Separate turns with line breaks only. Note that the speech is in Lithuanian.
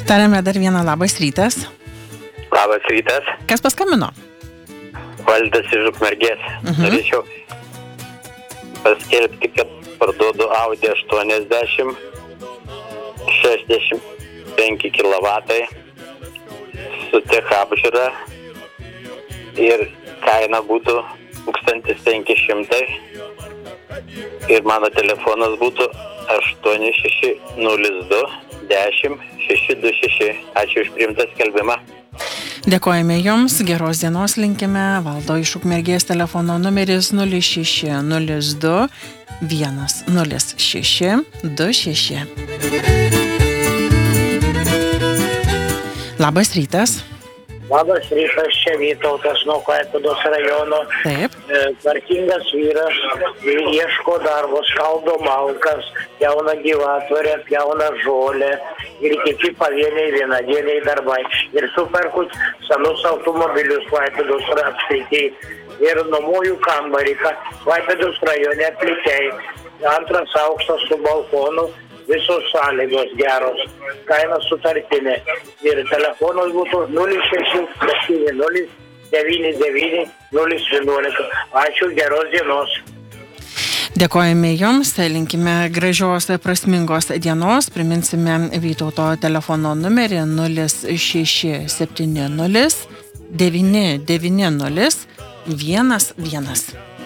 Tariame dar vieną labas rytas.
Labas rytas.
Kas paskambino?
Valdas iš Ukmergės. Norėčiau paskelbti, kad parduodu Audi 80, 65 kW su tech apžiūra ir kaina būtų 1500 ir mano telefonas būtų 8602 10 626. Ačiū už priimtą skelbimą.
Dėkojame Jums, geros dienos linkime. Valdo iš Ukmergės telefono numeris 0602 106626. Labas rytas.
Labas rytas, čia Vytautas nuo Klaipėdos rajono.
Taip.
Tvarkingas vyras, ieško darbo, skaldo malkas, jauna gyvatvorė, jauna žolė ir kiti pavieniai vienadieniai darbai. Ir superku senus automobilius Klaipėdos apskrityje ir nuomoju kambarį, Klaipėdos rajone Plikei. Antras aukštas su balkonu. Visos sąlygos geros, kaina sutartinė ir telefonas būtų 0670 99 011. Ačiū, geros dienos.
Dėkojame Jums, linkime gražios, prasmingos dienos. Priminsime Vytauto telefono numerį 0670 990 11.